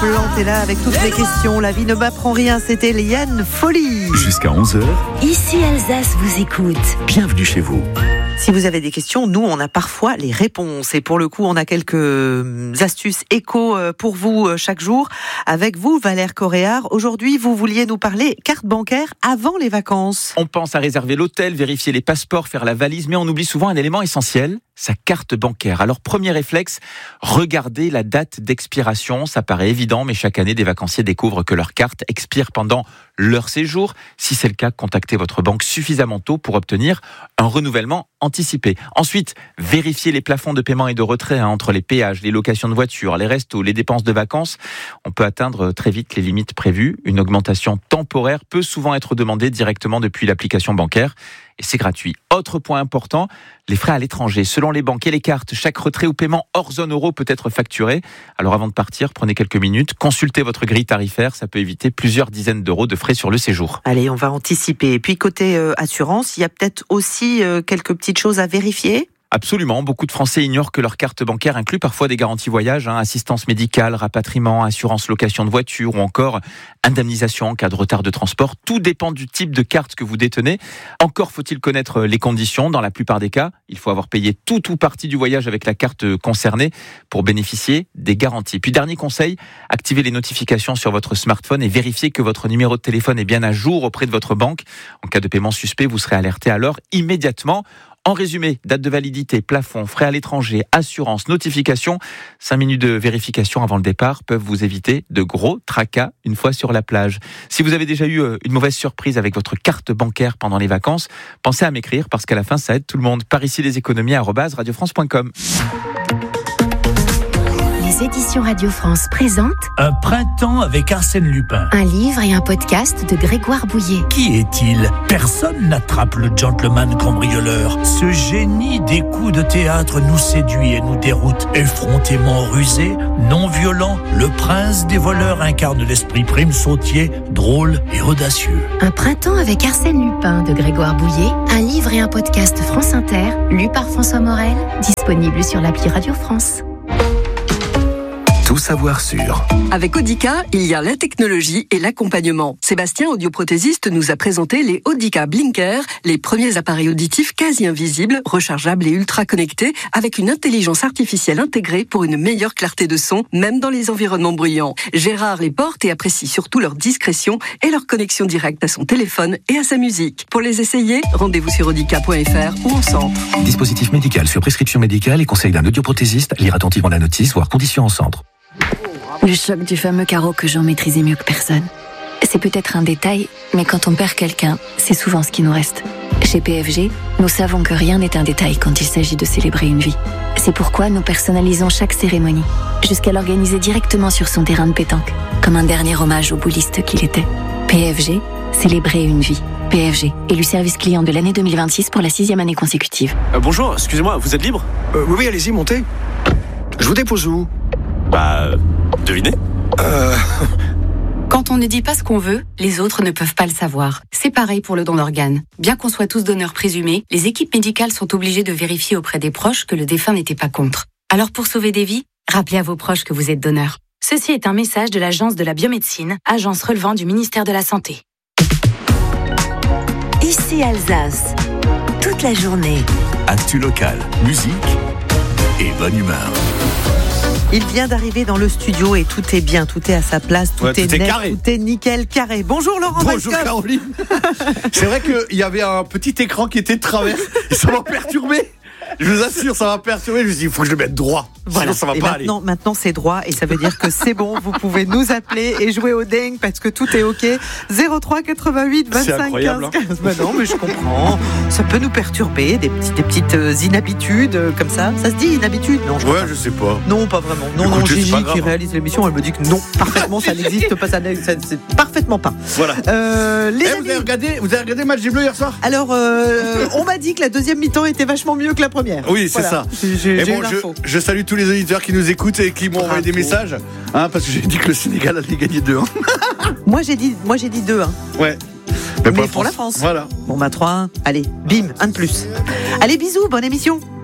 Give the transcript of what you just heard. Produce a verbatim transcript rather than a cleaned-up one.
Blanc est là avec toutes les questions. La vie ne m'apprend rien, c'était Liane Folly. Jusqu'à onze heures. Ici Alsace vous écoute. Bienvenue chez vous. Si vous avez des questions, nous, on a parfois les réponses. Et pour le coup, on a quelques astuces éco pour vous chaque jour. Avec vous, Valère Coréard. Aujourd'hui, vous vouliez nous parler carte bancaire avant les vacances. On pense à réserver l'hôtel, vérifier les passeports, faire la valise, mais on oublie souvent un élément essentiel, sa carte bancaire. Alors, premier réflexe, regardez la date d'expiration. Ça paraît évident, mais chaque année, des vacanciers découvrent que leur carte expire pendant leur séjour. Si c'est le cas, contactez votre banque suffisamment tôt pour obtenir un renouvellement anticipé. Ensuite, vérifiez les plafonds de paiement et de retrait hein, entre les péages, les locations de voitures, les restos, les dépenses de vacances. On peut atteindre très vite les limites prévues. Une augmentation temporaire peut souvent être demandée directement depuis l'application bancaire. Et c'est gratuit. Autre point important, les frais à l'étranger. Selon les banques et les cartes, chaque retrait ou paiement hors zone euro peut être facturé. Alors avant de partir, prenez quelques minutes, consultez votre grille tarifaire. Ça peut éviter plusieurs dizaines d'euros de frais sur le séjour. Allez, on va anticiper. Et puis côté euh, assurance, il y a peut-être aussi euh, quelques petites choses à vérifier. Absolument, beaucoup de Français ignorent que leur carte bancaire inclut parfois des garanties voyage, hein, assistance médicale, rapatriement, assurance location de voiture ou encore indemnisation en cas de retard de transport. Tout dépend du type de carte que vous détenez. Encore faut-il connaître les conditions. Dans la plupart des cas, il faut avoir payé tout ou partie du voyage avec la carte concernée pour bénéficier des garanties. Puis dernier conseil, activez les notifications sur votre smartphone et vérifiez que votre numéro de téléphone est bien à jour auprès de votre banque. En cas de paiement suspect, vous serez alerté alors immédiatement. En résumé, date de validité, plafond, frais à l'étranger, assurance, notification. Cinq minutes de vérification avant le départ peuvent vous éviter de gros tracas une fois sur la plage. Si vous avez déjà eu une mauvaise surprise avec votre carte bancaire pendant les vacances, pensez à m'écrire parce qu'à la fin, ça aide tout le monde. Par ici les économies arobase radio france point com. Les éditions Radio France présentent Un printemps avec Arsène Lupin. un livre et un podcast de Grégoire Bouillet. Qui est-il ? Personne n'attrape le gentleman cambrioleur. Ce génie des coups de théâtre nous séduit et nous déroute. Effrontément rusé, non violent, le prince des voleurs incarne l'esprit prime sautier, drôle et audacieux. Un printemps avec Arsène Lupin de Grégoire Bouillet, un livre et un podcast France Inter, lu par François Morel, disponible sur l'appli Radio France. Tout savoir sur. Avec Audica, il y a la technologie et l'accompagnement. Sébastien, audioprothésiste, nous a présenté les Audica Blinker, les premiers appareils auditifs quasi invisibles, rechargeables et ultra connectés, avec une intelligence artificielle intégrée pour une meilleure clarté de son, même dans les environnements bruyants. Gérard les porte et apprécie surtout leur discrétion et leur connexion directe à son téléphone et à sa musique. Pour les essayer, rendez-vous sur audica point f r ou en centre. Dispositif médical sur prescription médicale et conseil d'un audioprothésiste. Lire attentivement la notice, voire conditions en centre. Le choc du fameux carreau que Jean maîtrisait mieux que personne. C'est peut-être un détail, mais quand on perd quelqu'un, c'est souvent ce qui nous reste. Chez P F G, nous savons que rien n'est un détail quand il s'agit de célébrer une vie. C'est pourquoi nous personnalisons chaque cérémonie, jusqu'à l'organiser directement sur son terrain de pétanque, comme un dernier hommage au bouliste qu'il était. P F G, célébrer une vie. P F G, élu service client de l'année deux mille vingt-six pour la sixième année consécutive. Euh, bonjour, excusez-moi, vous êtes libre ? euh, Oui, oui, allez-y, montez. Je vous dépose où ? Bah, devinez. Euh... Quand on ne dit pas ce qu'on veut, les autres ne peuvent pas le savoir. C'est pareil pour le don d'organes. Bien qu'on soit tous donneurs présumés, les équipes médicales sont obligées de vérifier auprès des proches que le défunt n'était pas contre. Alors pour sauver des vies, rappelez à vos proches que vous êtes donneur. Ceci est un message de l'Agence de la biomédecine, agence relevant du ministère de la Santé. Ici Alsace, toute la journée. Actu local, musique et bonne humeur. Il vient d'arriver dans le studio et tout est bien, tout est à sa place, tout, Ouais, est, tout est net, carré. tout est nickel, carré. Bonjour Laurent Bonjour Weisskopf. Caroline. C'est vrai qu'il y avait un petit écran qui était de travers et ça m'a perturbé. Je vous assure, ça m'a perturbé. Je me suis dit, il faut que je le mette droit. Voilà. Sinon, ça va et pas maintenant, aller. maintenant, c'est droit et ça veut dire que c'est bon. Vous pouvez nous appeler et jouer au dingue parce que tout est OK. zéro trois quatre-vingt-huit vingt-cinq quinze quinze. Ben non, mais je comprends. Ça peut nous perturber, des, petits, des petites euh, inhabitudes euh, comme ça. Ça se dit inhabitude ? Non, je Ouais, crois pas. je sais pas. Non, pas vraiment. Non, Écoutez, non, c'est Gigi pas grave, qui hein. réalise l'émission, elle me dit que non, parfaitement, ça n'existe pas, ça n'existe c'est parfaitement pas. Voilà. Euh, les Eh, amis, vous avez regardé, vous avez regardé le match des Bleus hier soir ? alors, euh, on m'a dit que la deuxième mi-temps était vachement mieux que la première. Oui, c'est Voilà. ça. J'ai, j'ai, Et j'ai bon, eu je, l'info. je salue tous les auditeurs qui nous écoutent et qui m'ont envoyé des Bravo. messages, hein, parce que j'ai dit que le Sénégal allait gagner deux un. Moi, j'ai dit, moi, j'ai dit deux. Hein. Ouais. Mais pour la France. Voilà. Bon, bah trois un. Allez, bim, un de plus. Allez, bisous, bonne émission.